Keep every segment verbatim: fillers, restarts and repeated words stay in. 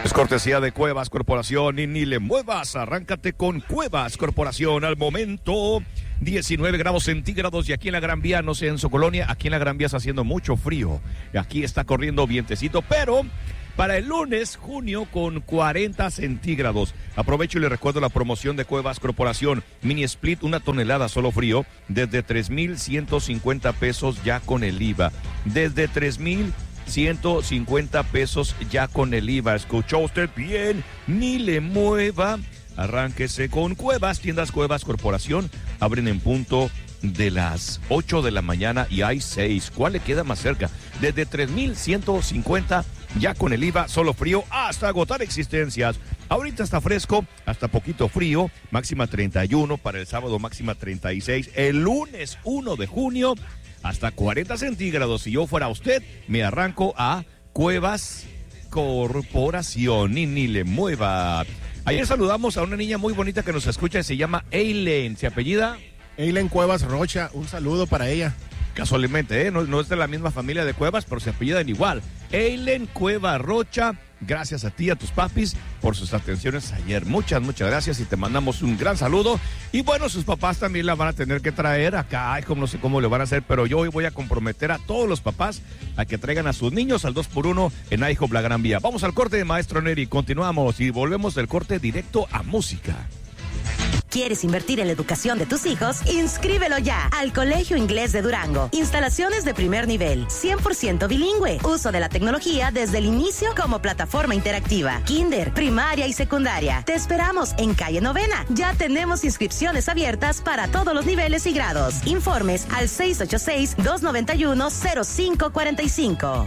Es cortesía de Cuevas Corporación y ni le muevas, arráncate con Cuevas Corporación. Al momento, diecinueve grados centígrados y aquí en la Gran Vía, no sé en su colonia, aquí en la Gran Vía está haciendo mucho frío. Aquí está corriendo vientecito, pero para el lunes, junio, con cuarenta centígrados. Aprovecho y le recuerdo la promoción de Cuevas Corporación. Mini Split, una tonelada solo frío, desde tres mil ciento cincuenta pesos ya con el I V A. Desde tres mil ciento cincuenta pesos ya con el I V A. ¿Escuchó usted bien? Ni le mueva. Arránquese con Cuevas. Tiendas Cuevas Corporación abren en punto de las ocho de la mañana y hay seis. ¿Cuál le queda más cerca? Desde tres mil ciento cincuenta ya con el I V A, solo frío hasta agotar existencias. Ahorita está fresco, hasta poquito frío, máxima treinta y uno, para el sábado máxima treinta y seis. El lunes uno de junio hasta cuarenta centígrados. Si yo fuera usted, me arranco a Cuevas Corporación y ni le mueva. Ayer saludamos a una niña muy bonita que nos escucha y se llama Eileen. ¿Se apellida? Eileen Cuevas Rocha, un saludo para ella. Casualmente, ¿eh? No, no es de la misma familia de Cuevas, pero se apellidan igual. Eileen Cuevas Rocha, gracias a ti, a tus papis, por sus atenciones ayer. Muchas, muchas gracias y te mandamos un gran saludo. Y bueno, sus papás también la van a tener que traer acá. Ay, como no sé cómo le van a hacer, pero yo hoy voy a comprometer a todos los papás a que traigan a sus niños al dos por uno en IHOP La Gran Vía. Vamos al corte de Maestro Neri, continuamos y volvemos del corte directo a música. ¿Quieres invertir en la educación de tus hijos? Inscríbelo ya al Colegio Inglés de Durango. Instalaciones de primer nivel, cien por ciento bilingüe. Uso de la tecnología desde el inicio como plataforma interactiva. Kinder, primaria y secundaria. Te esperamos en calle Novena. Ya tenemos inscripciones abiertas para todos los niveles y grados. Informes al seis ocho seis, dos nueve uno, cero cinco cuatro cinco.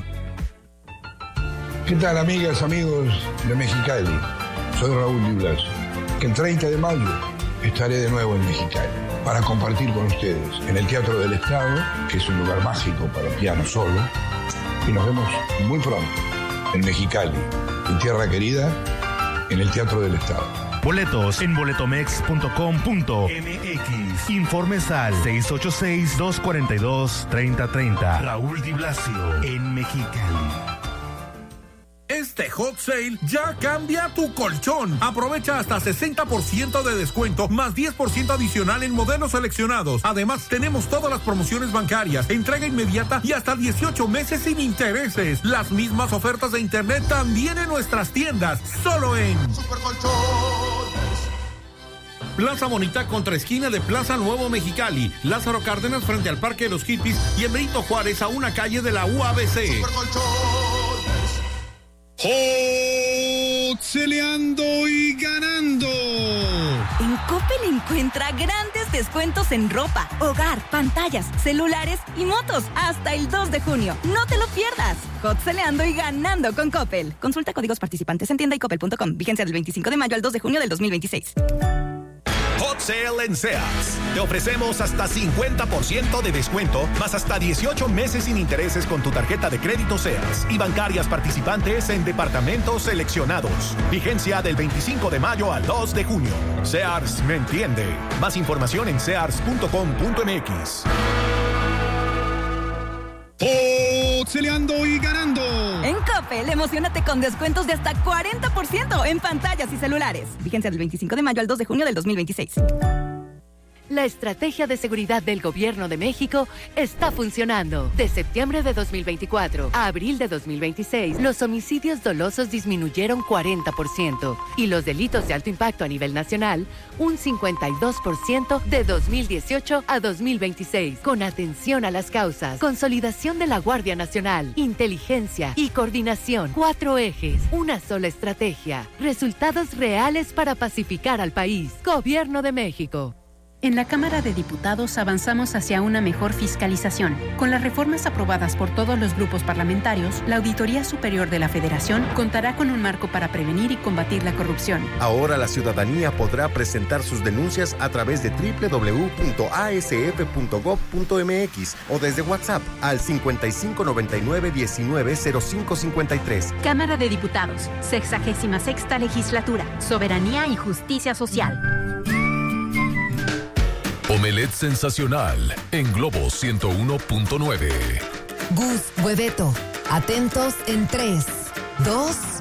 ¿Qué tal, amigas, amigos de Mexicali? Soy Raúl Di Blasio. Que el treinta de mayo estaré de nuevo en Mexicali para compartir con ustedes en el Teatro del Estado, que es un lugar mágico para piano solo, y nos vemos muy pronto en Mexicali, en tierra querida, en el Teatro del Estado. Boletos en boletomex punto com punto m x. Informes al seis ocho seis, dos cuatro dos, tres cero tres cero. Raúl Di Blasio en Mexicali. Este hot sale ya cambia tu colchón. Aprovecha hasta sesenta por ciento de descuento más diez por ciento adicional en modelos seleccionados. Además, tenemos todas las promociones bancarias, entrega inmediata y hasta dieciocho meses sin intereses. Las mismas ofertas de internet también en nuestras tiendas, solo en Super Colchones. Plaza Bonita contra esquina de Plaza Nuevo Mexicali, Lázaro Cárdenas frente al Parque de los Hippies y en Benito Juárez a una calle de la U A B C. Super Hotceleando y ganando. En Coppel encuentra grandes descuentos en ropa, hogar, pantallas, celulares y motos hasta el dos de junio. No te lo pierdas. Hotceleando y ganando con Coppel. Consulta códigos participantes en tienda y coppel punto com. Vigencia del veinticinco de mayo al dos de junio del dos mil veintiséis. Hot Sale en Sears. Te ofrecemos hasta cincuenta por ciento de descuento, más hasta dieciocho meses sin intereses con tu tarjeta de crédito Sears y bancarias participantes en departamentos seleccionados. Vigencia del veinticinco de mayo al dos de junio. Sears me entiende. Más información en sears punto com punto m x. Hotceleando y ganando. En Coppel, emocionate con descuentos de hasta cuarenta por ciento en pantallas y celulares. Vigencia del veinticinco de mayo al dos de junio del dos mil veintiséis. La estrategia de seguridad del Gobierno de México está funcionando. De septiembre de dos mil veinticuatro a abril de dos mil veintiséis, los homicidios dolosos disminuyeron cuarenta por ciento y los delitos de alto impacto a nivel nacional un cincuenta y dos por ciento de dos mil dieciocho a dos mil veintiséis. Con atención a las causas, consolidación de la Guardia Nacional, inteligencia y coordinación. Cuatro ejes, una sola estrategia. Resultados reales para pacificar al país. Gobierno de México. En la Cámara de Diputados avanzamos hacia una mejor fiscalización. Con las reformas aprobadas por todos los grupos parlamentarios, la Auditoría Superior de la Federación contará con un marco para prevenir y combatir la corrupción. Ahora la ciudadanía podrá presentar sus denuncias a través de doble u doble u doble u punto a s f punto gob punto m x o desde WhatsApp al cincuenta y cinco noventa y nueve diecinueve cero cinco cincuenta y tres. Cámara de Diputados, sexagésima sexta Legislatura, Soberanía y Justicia Social. Omelette sensacional en Globo ciento uno punto nueve. Gus, Hueveto, atentos en tres, dos...